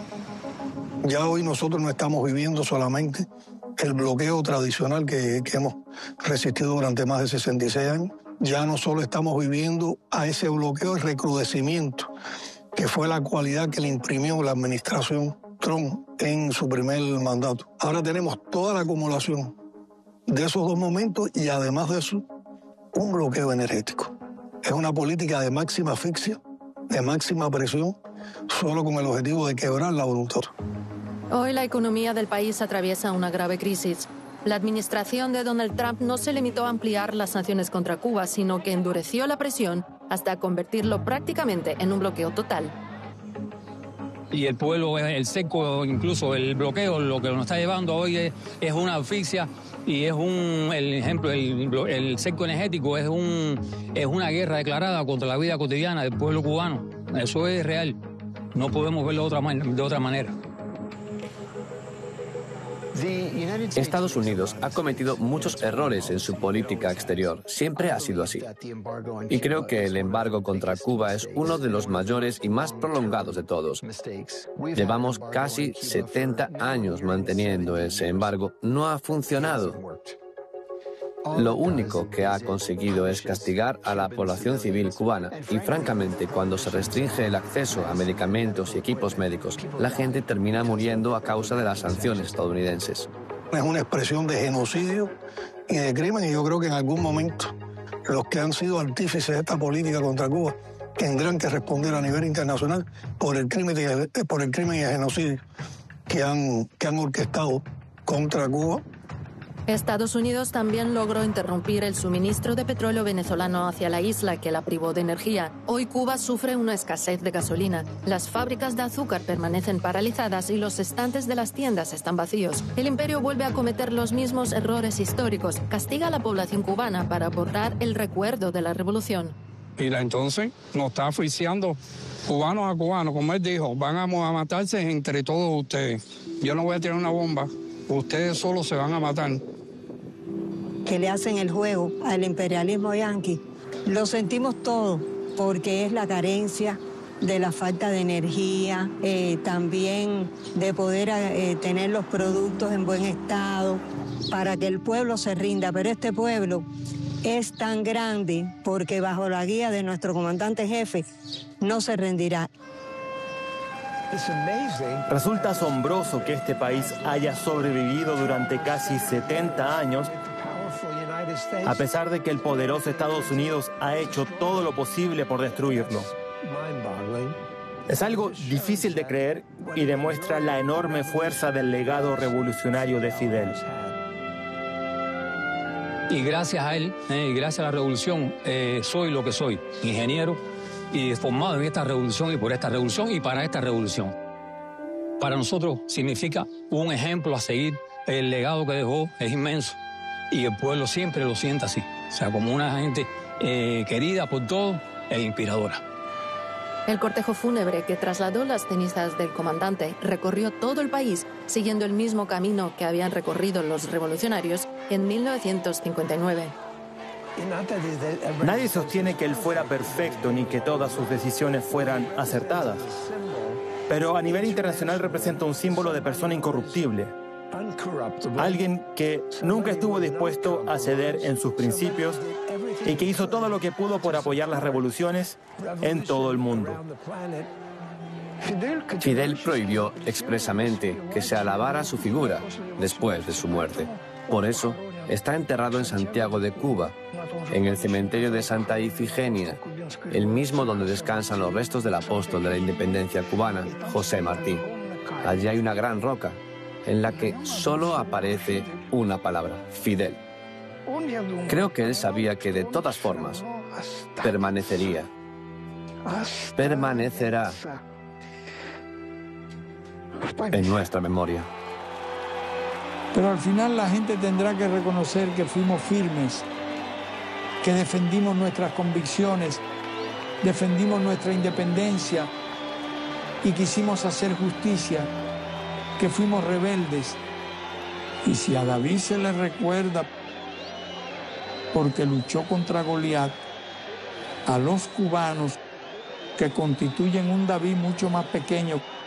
Ya hoy nosotros no estamos viviendo solamente el bloqueo tradicional que hemos resistido durante más de 66 años. Ya no solo estamos viviendo a ese bloqueo, el recrudecimiento, que fue la cualidad que le imprimió la administración Trump en su primer mandato. Ahora tenemos toda la acumulación de esos dos momentos y además de eso, un bloqueo energético. Es una política de máxima asfixia, de máxima presión, solo con el objetivo de quebrar la voluntad. Hoy la economía del país atraviesa una grave crisis. La administración de Donald Trump no se limitó a ampliar las sanciones contra Cuba, sino que endureció la presión hasta convertirlo prácticamente en un bloqueo total. Y el pueblo, el seco, incluso el bloqueo, lo que nos está llevando hoy es una asfixia y es el seco energético es una guerra declarada contra la vida cotidiana del pueblo cubano. Eso es real. No podemos verlo de otra manera. Estados Unidos ha cometido muchos errores en su política exterior. Siempre ha sido así. Y creo que el embargo contra Cuba es uno de los mayores y más prolongados de todos. Llevamos casi 70 años manteniendo ese embargo. No ha funcionado. Lo único que ha conseguido es castigar a la población civil cubana y, francamente, cuando se restringe el acceso a medicamentos y equipos médicos, la gente termina muriendo a causa de las sanciones estadounidenses. Es una expresión de genocidio y de crimen y yo creo que en algún momento los que han sido artífices de esta política contra Cuba tendrán que responder a nivel internacional por el crimen y el genocidio que han orquestado contra Cuba. Estados Unidos también logró interrumpir el suministro de petróleo venezolano hacia la isla, que la privó de energía. Hoy Cuba sufre una escasez de gasolina. Las fábricas de azúcar permanecen paralizadas y los estantes de las tiendas están vacíos. El imperio vuelve a cometer los mismos errores históricos. Castiga a la población cubana para borrar el recuerdo de la revolución. Y entonces nos está asfixiando cubanos a cubanos. Como él dijo, van a matarse entre todos ustedes. Yo no voy a tirar una bomba. Ustedes solos se van a matar. Que le hacen el juego al imperialismo yanqui. Lo sentimos todo porque es la carencia de la falta de energía, también de poder tener los productos en buen estado para que el pueblo se rinda. Pero este pueblo es tan grande porque bajo la guía de nuestro comandante jefe no se rendirá. Resulta asombroso que este país haya sobrevivido durante casi 70 años, a pesar de que el poderoso Estados Unidos ha hecho todo lo posible por destruirlo. Es algo difícil de creer y demuestra la enorme fuerza del legado revolucionario de Fidel. Y gracias a él, y gracias a la revolución, soy lo que soy, ingeniero, y formado en esta revolución y por esta revolución y para esta revolución. Para nosotros significa un ejemplo a seguir. El legado que dejó es inmenso y el pueblo siempre lo siente así. O sea, como una gente querida por todos e inspiradora. El cortejo fúnebre que trasladó las cenizas del comandante recorrió todo el país siguiendo el mismo camino que habían recorrido los revolucionarios en 1959. Nadie sostiene que él fuera perfecto ni que todas sus decisiones fueran acertadas. Pero a nivel internacional representa un símbolo de persona incorruptible. Alguien que nunca estuvo dispuesto a ceder en sus principios y que hizo todo lo que pudo por apoyar las revoluciones en todo el mundo. Fidel prohibió expresamente que se alabara su figura después de su muerte. Por eso está enterrado en Santiago de Cuba, en el cementerio de Santa Ifigenia, el mismo donde descansan los restos del apóstol de la independencia cubana, José Martí. Allí hay una gran roca en la que solo aparece una palabra, Fidel. Creo que él sabía que de todas formas permanecería, permanecerá en nuestra memoria. Pero al final la gente tendrá que reconocer que fuimos firmes, que defendimos nuestras convicciones, defendimos nuestra independencia y quisimos hacer justicia, que fuimos rebeldes. Y si a David se le recuerda porque luchó contra Goliat, a los cubanos que constituyen un David mucho más pequeño